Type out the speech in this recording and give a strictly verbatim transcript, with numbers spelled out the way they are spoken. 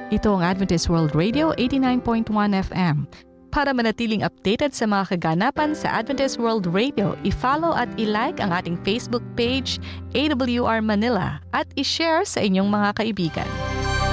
Ito ang Adventist World Radio eighty-nine point one F M. Para manatiling updated sa mga kaganapan sa Adventist World Radio, i-follow at i-like ang ating Facebook page, A W R Manila, at i-share sa inyong mga kaibigan.